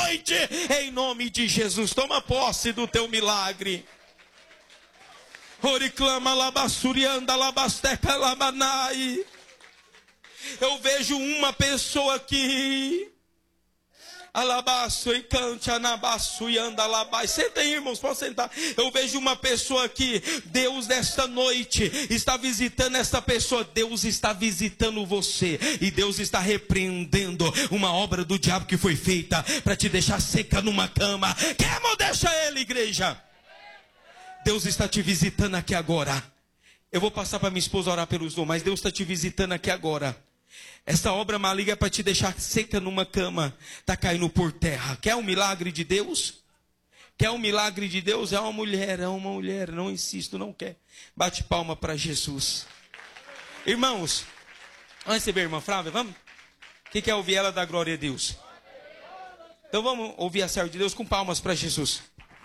noite, em nome de Jesus. Toma posse do teu milagre. Oriclama labassurianda labasteca labanai. Eu vejo uma pessoa aqui. Alabaço e cante anabaço e anda alabai. Senta aí, irmãos, pode sentar. Eu vejo uma pessoa aqui. Deus nesta noite está visitando essa pessoa. Deus está visitando você. E Deus está repreendendo uma obra do diabo que foi feita para te deixar seca numa cama. Queima ou deixa ele, igreja? Deus está te visitando aqui agora. Eu vou passar para minha esposa orar pelos dons, mas Deus está te visitando aqui agora. Essa obra maligna é para te deixar seca numa cama. Está caindo por terra. Quer um milagre de Deus? Quer um milagre de Deus? É uma mulher. Não insisto, não quer. Bate palma para Jesus. Irmãos, vamos receber a irmã Flávia, vamos? Quem quer ouvir ela dar glória a Deus? Então vamos ouvir a serva de Deus com palmas para Jesus.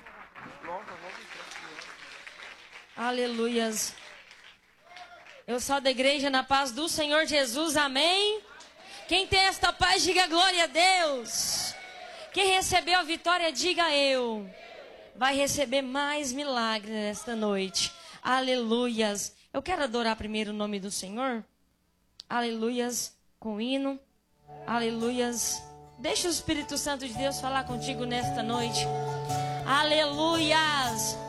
Aleluias. Eu sou da igreja na paz do Senhor Jesus, amém? Quem tem esta paz, diga glória a Deus. Quem recebeu a vitória, diga eu. Vai receber mais milagres nesta noite. Aleluias. Eu quero adorar primeiro o nome do Senhor. Aleluias, com hino. Aleluias. Deixa o Espírito Santo de Deus falar contigo nesta noite. Aleluias.